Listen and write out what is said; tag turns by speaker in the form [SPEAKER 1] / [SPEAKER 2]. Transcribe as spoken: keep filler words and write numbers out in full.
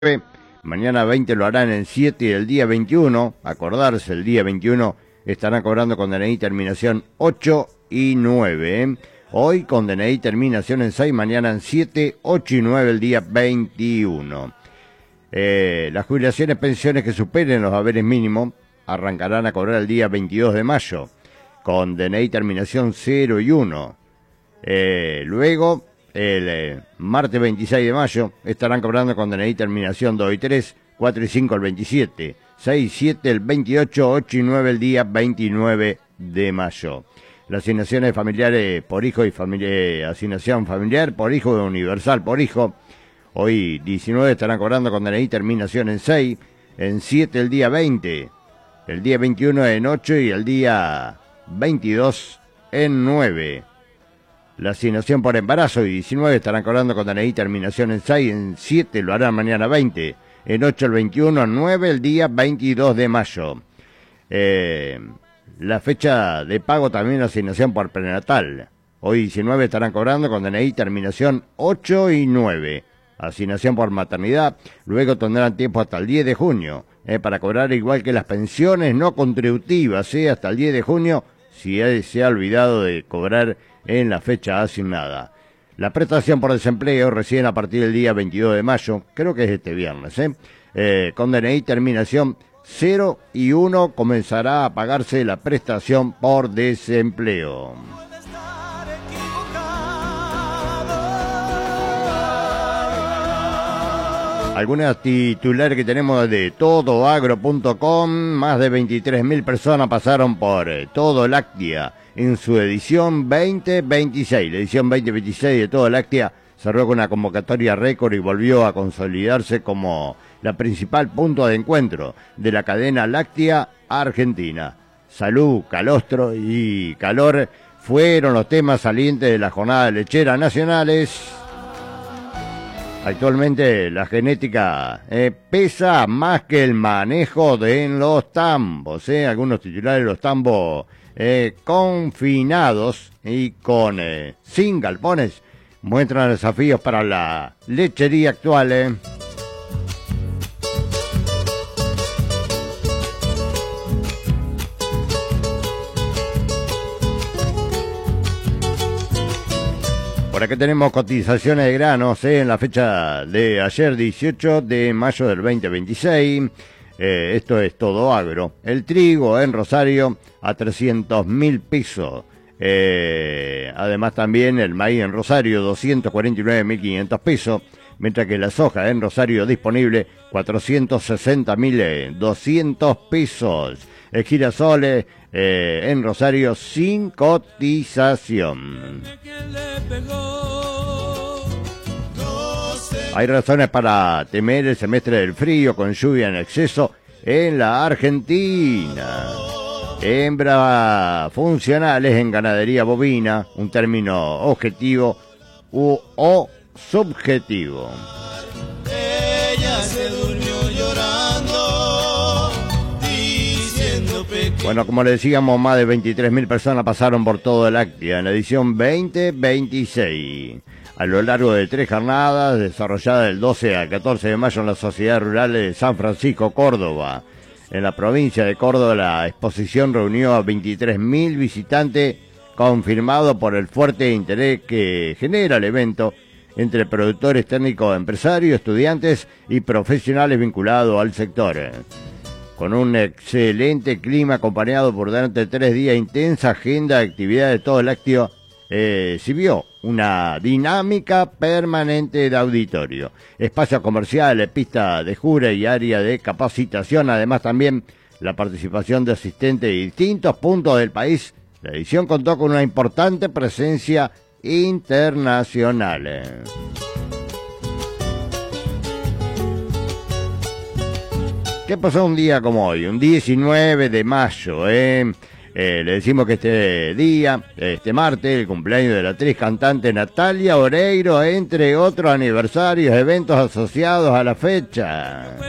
[SPEAKER 1] Mañana veinte lo harán en siete y el día veintiuno, acordarse, el día veintiuno estarán cobrando con D N I terminación ocho y nueve. ¿eh? Hoy con D N I terminación en seis, mañana en siete, ocho y nueve el día veintiuno. Eh, las jubilaciones, pensiones que superen los haberes mínimos arrancarán a cobrar el día veintidós de mayo, con D N I terminación cero y uno. Eh, luego, el eh, martes veintiséis de mayo, estarán cobrando con D N I terminación dos y tres, cuatro y cinco el veintisiete, seis y siete el veintiocho, ocho y nueve el día veintinueve de mayo. Las asignaciones familiares por hijo y familia, eh, asignación familiar por hijo universal por hijo, hoy diecinueve estarán cobrando con D N I terminación en seis, en siete el día veinte, el día veintiuno en ocho y el día veintidós en nueve. La asignación por embarazo y diecinueve estarán cobrando con D N I terminación en seis, en siete lo harán mañana veinte, en ocho el veintiuno, en nueve el día veintidós de mayo. Eh, la fecha de pago también la asignación por prenatal. Hoy diecinueve estarán cobrando con D N I terminación ocho y nueve. Asignación por maternidad, luego tendrán tiempo hasta el diez de junio eh, para cobrar igual que las pensiones no contributivas, eh, hasta el diez de junio si se ha olvidado de cobrar en la fecha asignada. La prestación por desempleo recién a partir del día veintidós de mayo, creo que es este viernes, ¿eh? Eh, con D N I terminación cero y uno comenzará a pagarse la prestación por desempleo. Algunas titulares que tenemos de todo agro punto com, más de veintitrés mil personas pasaron por eh, Todo Láctea en su edición veinte veintiséis. La edición veinte veintiséis de Todo Láctea cerró con una convocatoria récord y volvió a consolidarse como la principal punto de encuentro de la cadena láctea argentina. Salud, calostro y calor fueron los temas salientes de las jornadas lecheras nacionales. Actualmente la genética eh, pesa más que el manejo de en los tambos. Eh. Algunos titulares de los tambos eh, confinados y con eh, sin galpones muestran desafíos para la lechería actual. Eh. Por acá tenemos cotizaciones de granos eh, en la fecha de ayer, dieciocho de mayo del veinte veintiséis. Eh, esto es Todo Agro. El trigo en Rosario a trescientos mil pesos. Eh, además también el maíz en Rosario doscientos cuarenta y nueve mil quinientos pesos. Mientras que la soja en Rosario disponible cuatrocientos sesenta mil doscientos pesos. El girasol eh, en Rosario sin cotización. Hay razones para temer el semestre del frío con lluvia en exceso en la Argentina. Hembras funcionales en ganadería bovina, un término objetivo u, o subjetivo.
[SPEAKER 2] Ella se durmió llorando, diciendo pequeño.
[SPEAKER 1] Bueno, como le decíamos, más de veintitrés mil personas pasaron por Todo Láctea en la edición veinte veintiséis. A lo largo de tres jornadas, desarrolladas del doce al catorce de mayo en la Sociedad Rural de San Francisco, Córdoba. En la provincia de Córdoba, la exposición reunió a veintitrés mil visitantes, confirmado por el fuerte interés que genera el evento entre productores, técnicos, empresarios, estudiantes y profesionales vinculados al sector. Con un excelente clima acompañado por durante tres días intensa agenda de actividades de Todo Lácteo, eh, se vio una dinámica permanente de auditorio, espacios comerciales, pistas de jura y área de capacitación. Además también la participación de asistentes de distintos puntos del país. La edición contó con una importante presencia internacional. ¿Qué pasó un día como hoy? Un diecinueve de mayo, ¿eh? Eh, le decimos que este día, este martes, el cumpleaños de la actriz cantante Natalia Oreiro, entre otros aniversarios, eventos asociados a la fecha.